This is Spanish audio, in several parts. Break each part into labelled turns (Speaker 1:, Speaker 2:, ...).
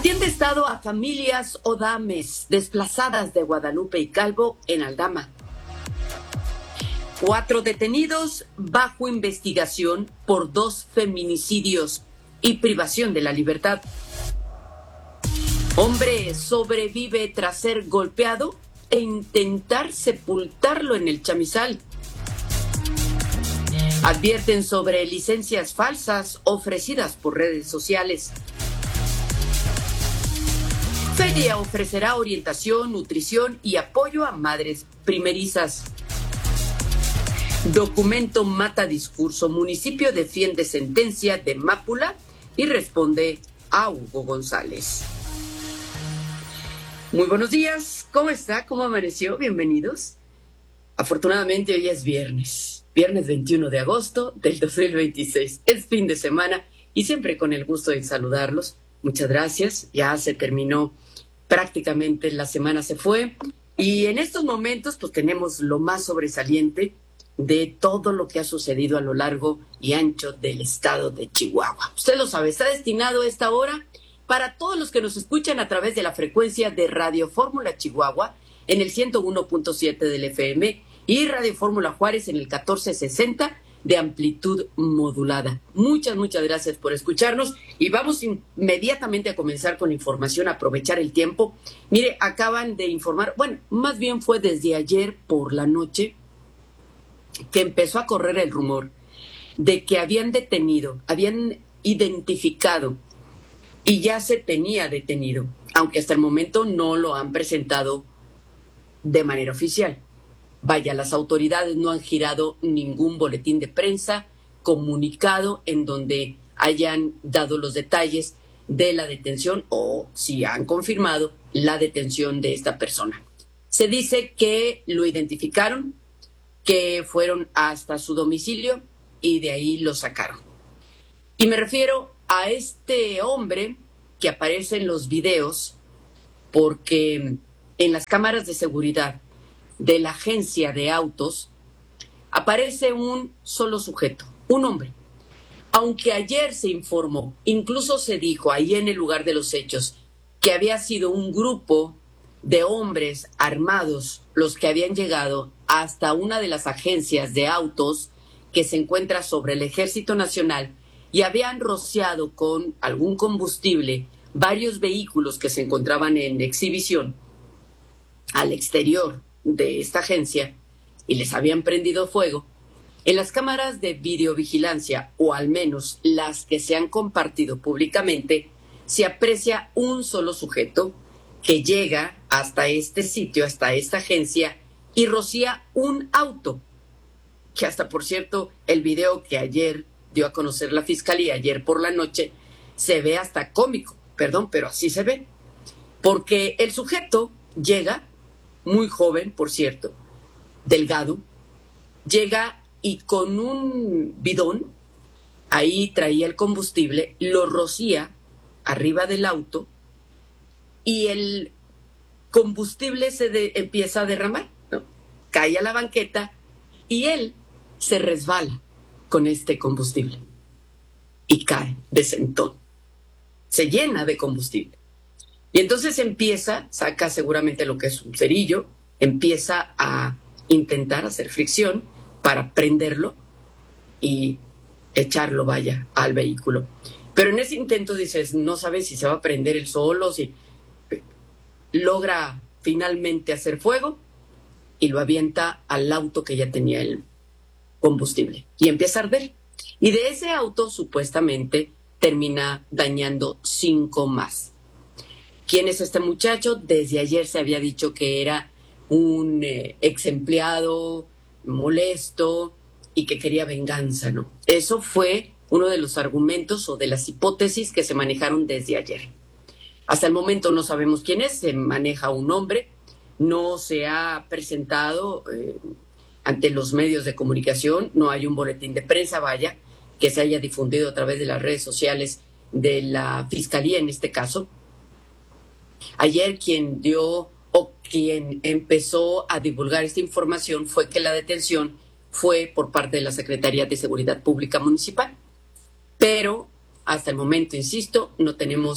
Speaker 1: Atiende Estado a familias odames desplazadas de Guadalupe y Calvo en Aldama. 4 detenidos bajo investigación por 2 feminicidios y privación de la libertad. Hombre sobrevive tras ser golpeado e intentar sepultarlo en el chamizal. Advierten sobre licencias falsas ofrecidas por redes sociales. Feria ofrecerá orientación, nutrición y apoyo a madres primerizas. Documento mata discurso. Municipio defiende sentencia de Mápula y responde a Hugo González. Muy buenos días. ¿Cómo está? ¿Cómo amaneció? Bienvenidos. Afortunadamente hoy es viernes 21 de agosto del 2026. Es fin de semana y siempre con el gusto de saludarlos. Muchas gracias. Ya se terminó prácticamente la semana, se fue. Y en estos momentos pues tenemos lo más sobresaliente de todo lo que ha sucedido a lo largo y ancho del estado de Chihuahua. Usted lo sabe, está destinado a esta hora para todos los que nos escuchan a través de la frecuencia de Radio Fórmula Chihuahua en el 101.7 del FM y Radio Fórmula Juárez en el 1460 de amplitud modulada. Muchas gracias por escucharnos y vamos inmediatamente a comenzar con información, aprovechar el tiempo. Mire, acaban de informar, bueno, más bien fue desde ayer por la noche que empezó a correr el rumor de que habían identificado y ya se tenía detenido, aunque hasta el momento no lo han presentado de manera oficial. Vaya, las autoridades no han girado ningún boletín de prensa, comunicado en donde hayan dado los detalles de la detención o si han confirmado la detención de esta persona. Se dice que lo identificaron, que fueron hasta su domicilio y de ahí lo sacaron. Y me refiero a este hombre que aparece en los videos porque en las cámaras de seguridad de la agencia de autos aparece un solo sujeto, un hombre. Aunque ayer se informó, incluso se dijo ahí en el lugar de los hechos, que había sido un grupo de hombres armados los que habían llegado hasta una de las agencias de autos que se encuentra sobre el Ejército Nacional y habían rociado con algún combustible varios vehículos que se encontraban en exhibición al exterior de esta agencia y les habían prendido fuego. En las cámaras de videovigilancia, o al menos las que se han compartido públicamente, se aprecia un solo sujeto que llega hasta este sitio, hasta esta agencia, y rocía un auto, que hasta, por cierto, el video que ayer dio a conocer la Fiscalía, ayer por la noche, se ve hasta cómico, perdón, pero así se ve, porque el sujeto llega, muy joven, por cierto, delgado, llega y con un bidón, ahí traía el combustible, lo rocía arriba del auto y el combustible empieza a derramar, ¿no? Cae a la banqueta y él se resbala con este combustible y cae de sentón. Se llena de combustible. Y entonces saca seguramente lo que es un cerillo, empieza a intentar hacer fricción para prenderlo y echarlo, al vehículo. Pero en ese intento dices, no sabes si se va a prender él solo, si logra finalmente hacer fuego y lo avienta al auto que ya tenía el combustible y empieza a arder. Y de ese auto supuestamente termina dañando 5 más. ¿Quién es este muchacho? Desde ayer se había dicho que era un ex empleado molesto y que quería venganza, ¿no? Eso fue uno de los argumentos o de las hipótesis que se manejaron desde ayer. Hasta el momento no sabemos quién es, se maneja un hombre, no se ha presentado ante los medios de comunicación, no hay un boletín de prensa, que se haya difundido a través de las redes sociales de la Fiscalía en este caso. Ayer quien empezó a divulgar esta información fue que la detención fue por parte de la Secretaría de Seguridad Pública Municipal. Pero hasta el momento, insisto, no tenemos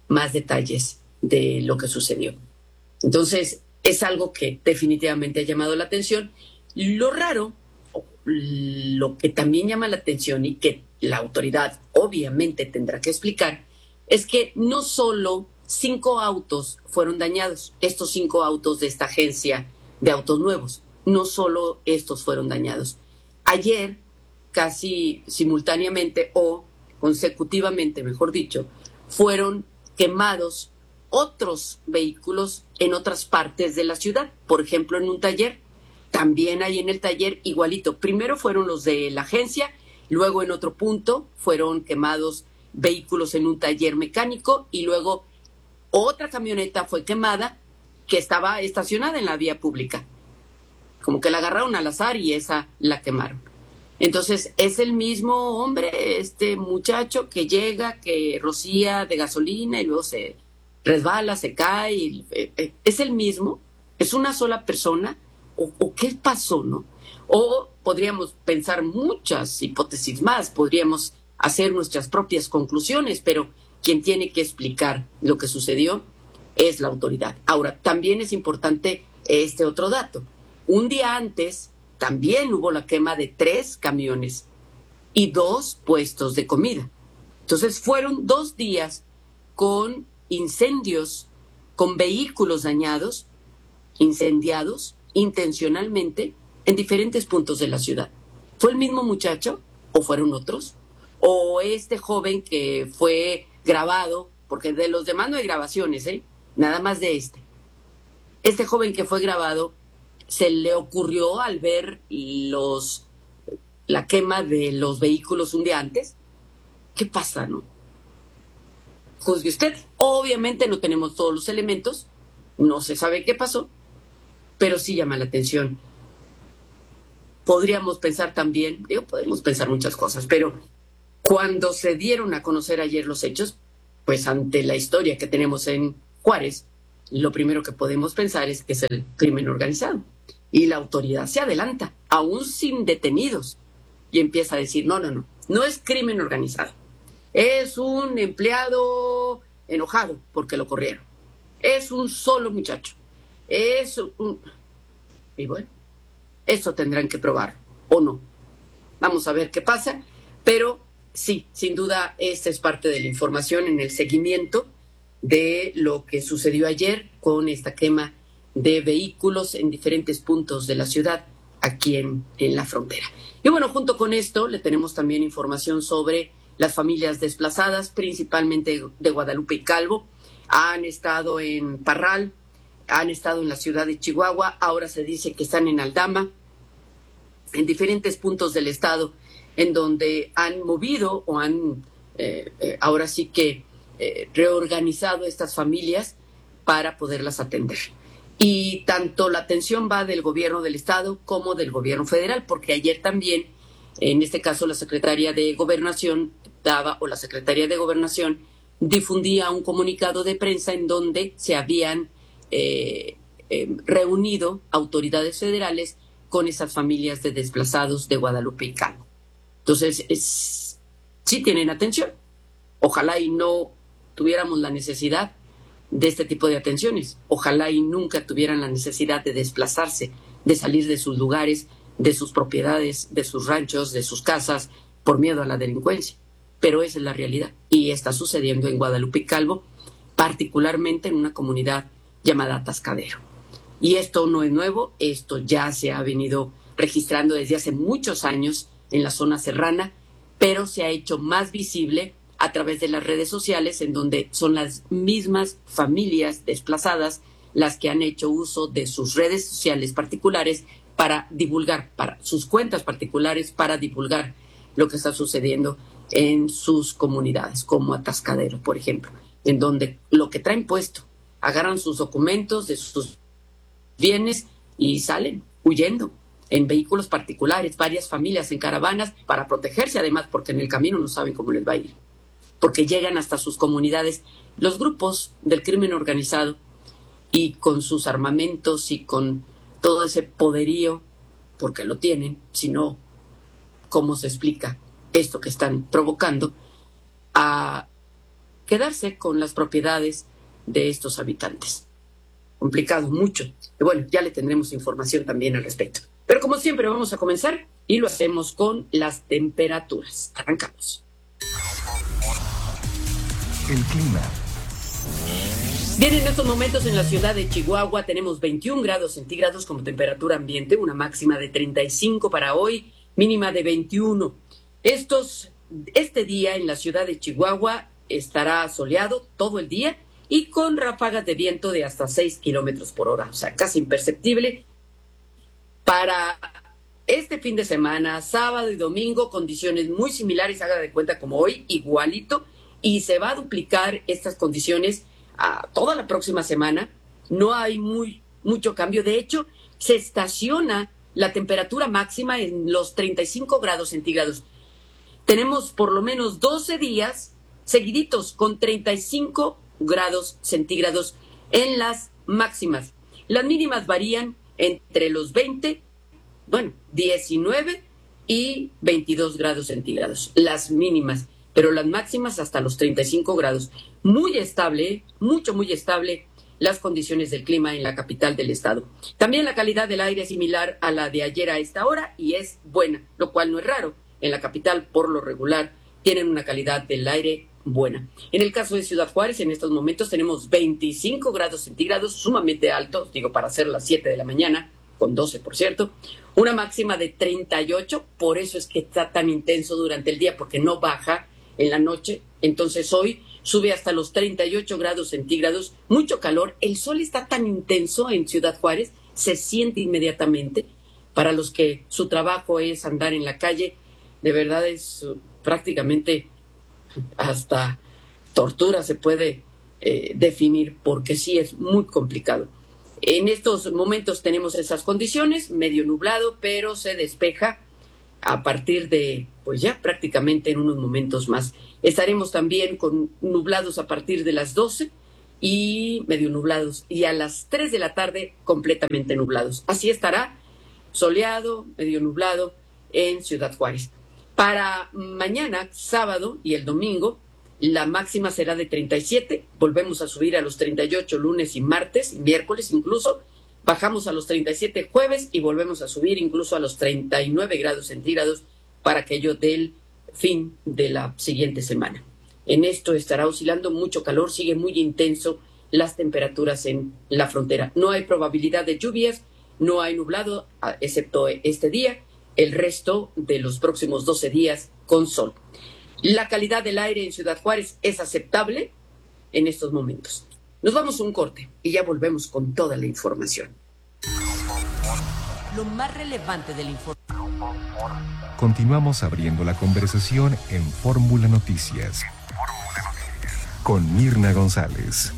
Speaker 1: más detalles de lo que sucedió. Entonces, es algo que definitivamente ha llamado la atención. Lo raro, lo que también llama la atención y que la autoridad obviamente tendrá que explicar, es que no solo 5 autos fueron dañados, estos 5 autos de esta agencia de autos nuevos, no solo estos fueron dañados. Ayer, casi simultáneamente o consecutivamente, mejor dicho, fueron quemados otros vehículos en otras partes de la ciudad. Por ejemplo, en un taller, también hay en el taller igualito. Primero fueron los de la agencia, luego en otro punto fueron quemados vehículos en un taller mecánico y luego otra camioneta fue quemada que estaba estacionada en la vía pública. Como que la agarraron al azar y esa la quemaron. Entonces, es el mismo hombre, este muchacho que llega, que rocía de gasolina y luego se resbala, se cae. ¿Es el mismo? ¿Es una sola persona? ¿O qué pasó, no? O podríamos pensar muchas hipótesis más, podríamos hacer nuestras propias conclusiones, pero quien tiene que explicar lo que sucedió es la autoridad. Ahora, también es importante este otro dato. Un día antes también hubo la quema de 3 camiones y 2 puestos de comida. Entonces fueron 2 días con incendios, con vehículos dañados, incendiados intencionalmente en diferentes puntos de la ciudad. ¿Fue el mismo muchacho o fueron otros? ¿O este joven que fue grabado? Porque de los demás no hay grabaciones, nada más de este. Este joven que fue grabado, ¿se le ocurrió al ver la quema de los vehículos un día antes? ¿Qué pasa, no? Juzgue usted. Obviamente no tenemos todos los elementos, no se sabe qué pasó, pero sí llama la atención. Podríamos pensar también, podemos pensar muchas cosas, pero cuando se dieron a conocer ayer los hechos, pues ante la historia que tenemos en Juárez, lo primero que podemos pensar es que es el crimen organizado. Y la autoridad se adelanta, aún sin detenidos, y empieza a decir, no es crimen organizado. Es un empleado enojado porque lo corrieron. Es un solo muchacho. Y bueno, eso tendrán que probar, o no. Vamos a ver qué pasa, pero sí, sin duda, esta es parte de la información en el seguimiento de lo que sucedió ayer con esta quema de vehículos en diferentes puntos de la ciudad, aquí en la frontera. Y bueno, junto con esto, le tenemos también información sobre las familias desplazadas, principalmente de Guadalupe y Calvo. Han estado en Parral, han estado en la ciudad de Chihuahua, ahora se dice que están en Aldama, en diferentes puntos del estado, en donde han movido o han ahora sí que reorganizado estas familias para poderlas atender. Y tanto la atención va del gobierno del estado como del gobierno federal, porque ayer también, en este caso, la Secretaría de Gobernación difundía un comunicado de prensa en donde se habían reunido autoridades federales con esas familias de desplazados de Guadalupe y Calvo. Entonces, sí tienen atención. Ojalá y no tuviéramos la necesidad de este tipo de atenciones. Ojalá y nunca tuvieran la necesidad de desplazarse, de salir de sus lugares, de sus propiedades, de sus ranchos, de sus casas, por miedo a la delincuencia. Pero esa es la realidad. Y está sucediendo en Guadalupe y Calvo, particularmente en una comunidad llamada Atascadero. Y esto no es nuevo, esto ya se ha venido registrando desde hace muchos años en la zona serrana, pero se ha hecho más visible a través de las redes sociales, en donde son las mismas familias desplazadas las que han hecho uso de sus redes sociales particulares para divulgar, para sus cuentas particulares, para divulgar lo que está sucediendo en sus comunidades, como Atascadero, por ejemplo, en donde lo que traen puesto, agarran sus documentos de sus bienes y salen huyendo en vehículos particulares, varias familias en caravanas para protegerse, además, porque en el camino no saben cómo les va a ir, porque llegan hasta sus comunidades los grupos del crimen organizado y con sus armamentos y con todo ese poderío, porque lo tienen, si no, ¿cómo se explica esto que están provocando? A quedarse con las propiedades de estos habitantes. Complicado, mucho. Y bueno, ya le tendremos información también al respecto. Pero como siempre vamos a comenzar y lo hacemos con las temperaturas. Arrancamos.
Speaker 2: El clima.
Speaker 1: Bien, en estos momentos en la ciudad de Chihuahua tenemos 21 grados centígrados como temperatura ambiente, una máxima de 35 para hoy, mínima de 21. Este día en la ciudad de Chihuahua estará soleado todo el día y con ráfagas de viento de hasta 6 kilómetros por hora, o sea, casi imperceptible. Para este fin de semana, sábado y domingo, condiciones muy similares, haga de cuenta como hoy, igualito, y se va a duplicar estas condiciones a toda la próxima semana. No hay mucho cambio. De hecho, se estaciona la temperatura máxima en los 35 grados centígrados. Tenemos por lo menos 12 días seguiditos con 35 grados centígrados en las máximas. Las mínimas varían entre los 19 y 22 grados centígrados, las mínimas, pero las máximas hasta los 35 grados. Muy estable, muy estable las condiciones del clima en la capital del estado. También la calidad del aire es similar a la de ayer a esta hora y es buena, lo cual no es raro. En la capital, por lo regular, tienen una calidad del aire buena. En el caso de Ciudad Juárez, en estos momentos tenemos 25 grados centígrados, sumamente altos, para hacer las 7 de la mañana, con 12, por cierto. Una máxima de 38, por eso es que está tan intenso durante el día, porque no baja en la noche. Entonces hoy sube hasta los 38 grados centígrados, mucho calor. El sol está tan intenso en Ciudad Juárez, se siente inmediatamente. Para los que su trabajo es andar en la calle, de verdad es prácticamente hasta tortura se puede definir, porque sí es muy complicado. En estos momentos tenemos esas condiciones, medio nublado, pero se despeja a partir de, pues ya prácticamente en unos momentos más. Estaremos también con nublados a partir de las 12 y medio nublados, y a las 3 de la tarde completamente nublados. Así estará, soleado, medio nublado en Ciudad Juárez. Para mañana, sábado y el domingo, la máxima será de 37, volvemos a subir a los 38 lunes y martes, y miércoles incluso, bajamos a los 37 jueves y volvemos a subir incluso a los 39 grados centígrados para aquello del fin de la siguiente semana. En esto estará oscilando mucho calor, sigue muy intenso las temperaturas en la frontera. No hay probabilidad de lluvias, no hay nublado, excepto este día, el resto de los próximos 12 días con sol. La calidad del aire en Ciudad Juárez es aceptable en estos momentos. Nos vamos a un corte y ya volvemos con toda la información.
Speaker 3: Lo más relevante del informe.
Speaker 2: Continuamos abriendo la conversación en Fórmula Noticias. Con Mirna González.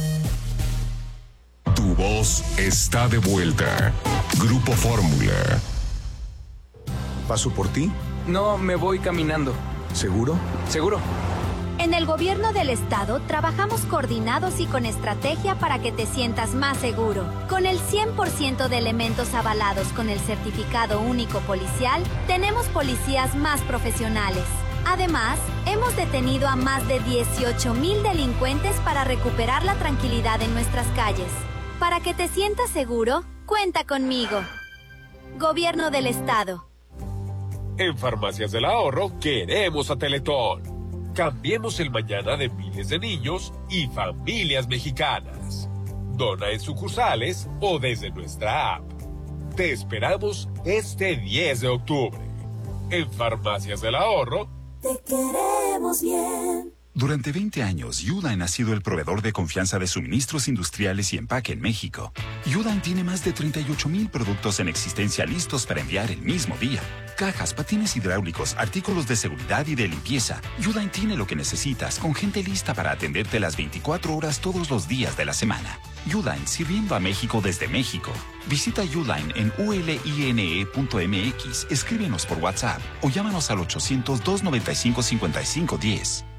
Speaker 2: Tu voz está de vuelta. Grupo Fórmula.
Speaker 4: ¿Paso por ti?
Speaker 5: No, me voy caminando.
Speaker 4: ¿Seguro?
Speaker 5: ¿Seguro?
Speaker 6: En el gobierno del estado trabajamos coordinados y con estrategia para que te sientas más seguro. Con el 100% de elementos avalados con el certificado único policial, tenemos policías más profesionales. Además, hemos detenido a más de 18,000 delincuentes para recuperar la tranquilidad en nuestras calles. Para que te sientas seguro, cuenta conmigo. Gobierno del estado.
Speaker 7: En Farmacias del Ahorro queremos a Teletón. Cambiemos el mañana de miles de niños y familias mexicanas. Dona en sucursales o desde nuestra app. Te esperamos este 10 de octubre. En Farmacias del Ahorro.
Speaker 8: Te queremos bien.
Speaker 9: Durante 20 años, Uline ha sido el proveedor de confianza de suministros industriales y empaque en México. Uline tiene más de 38,000 productos en existencia listos para enviar el mismo día. Cajas, patines hidráulicos, artículos de seguridad y de limpieza. Uline tiene lo que necesitas, con gente lista para atenderte las 24 horas todos los días de la semana. Uline, sirviendo a México desde México. Visita Uline en uline.mx, escríbenos por WhatsApp o llámanos al 800-295-5510.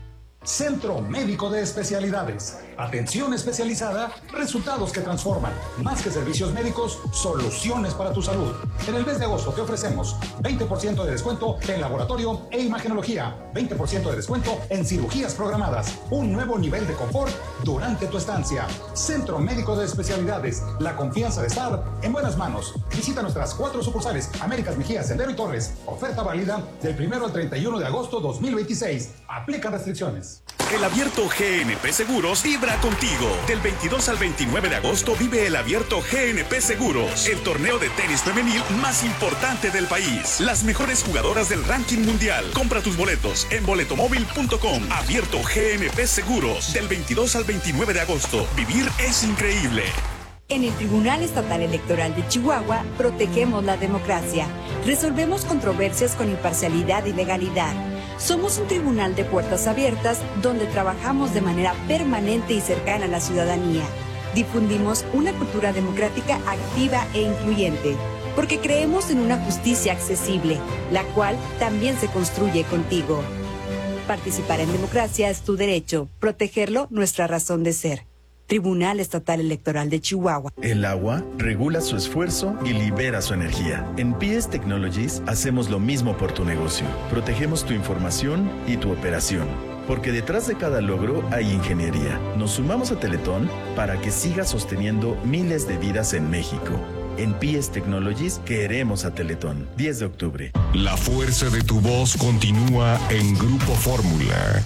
Speaker 10: Centro Médico de Especialidades. Atención especializada, resultados que transforman. Más que servicios médicos, soluciones para tu salud. En el mes de agosto te ofrecemos 20% de descuento en laboratorio e imagenología, 20% de descuento en cirugías programadas, un nuevo nivel de confort durante tu estancia. Centro Médico de Especialidades, la confianza de estar en buenas manos. Visita nuestras 4 sucursales, Américas Mejía, Sendero y Torres. Oferta válida del 1 al 31 de agosto 2026. Aplican restricciones.
Speaker 11: El Abierto GNP Seguros vibra contigo. Del 22 al 29 de agosto vive el Abierto GNP Seguros, el torneo de tenis femenil más importante del país. Las mejores jugadoras del ranking mundial. Compra tus boletos en boletomóvil.com. Abierto GNP Seguros. Del 22 al 29 de agosto. Vivir es increíble.
Speaker 12: En el Tribunal Estatal Electoral de Chihuahua protegemos la democracia. Resolvemos controversias con imparcialidad y legalidad. Somos un tribunal de puertas abiertas donde trabajamos de manera permanente y cercana a la ciudadanía. Difundimos una cultura democrática activa e incluyente, porque creemos en una justicia accesible, la cual también se construye contigo. Participar en democracia es tu derecho, protegerlo nuestra razón de ser. Tribunal Estatal Electoral de Chihuahua.
Speaker 13: El agua regula su esfuerzo y libera su energía. En PS Technologies hacemos lo mismo por tu negocio. Protegemos tu información y tu operación. Porque detrás de cada logro hay ingeniería. Nos sumamos a Teletón para que siga sosteniendo miles de vidas en México. En PS Technologies queremos a Teletón. 10 de octubre.
Speaker 2: La fuerza de tu voz continúa en Grupo Fórmula.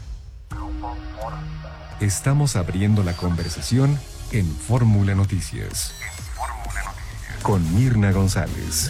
Speaker 14: Estamos abriendo la conversación en Fórmula Noticias. Con Mirna González.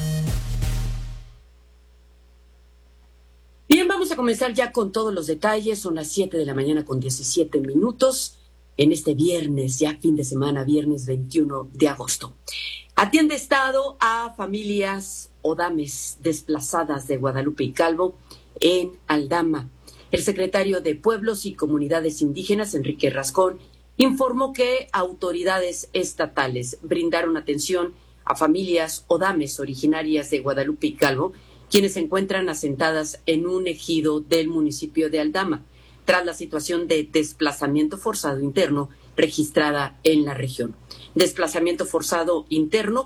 Speaker 1: Bien, vamos a comenzar ya con todos los detalles. Son las 7 de la mañana con 17 minutos. En este viernes, ya fin de semana, viernes 21 de agosto. Atiende Estado a familias ODAMES desplazadas de Guadalupe y Calvo en Aldama. El secretario de Pueblos y Comunidades Indígenas, Enrique Rascón, informó que autoridades estatales brindaron atención a familias ODAMES originarias de Guadalupe y Calvo, quienes se encuentran asentadas en un ejido del municipio de Aldama, tras la situación de desplazamiento forzado interno registrada en la región. Desplazamiento forzado interno